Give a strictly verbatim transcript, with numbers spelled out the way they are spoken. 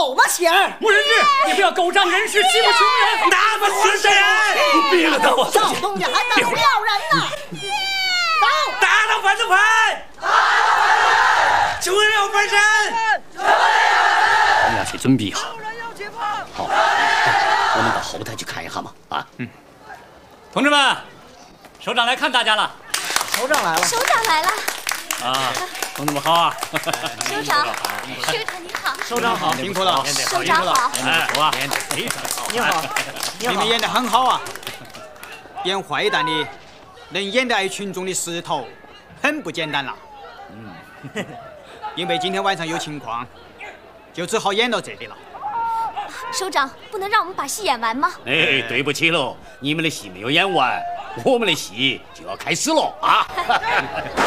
走吧，喜儿。 穆人质，你不要狗仗人势，欺负穷人！ 那么是谁？别了他我！ 少东家还等不了人呢。走！ 打倒反动派！穷人要翻身！ 我们俩先准备好。好，我们到后台去看一下嘛。啊， 嗯。同志们，首长来看大家了。 首长来了。 首长来了。 啊，同志们好啊！ 首长，首长你好。 首长好，辛苦了。 首长好。 哎，好啊， 演得非常好。 你好， 你们演得很好啊！演坏蛋的，能演得爱群众的势头，很不简单了。嗯，因为今天晚上有情况，就只好演到这里了。 首长，不能让我们把戏演完吗？ 哎，对不起喽，你们的戏没有演完，我们的戏就要开始了啊！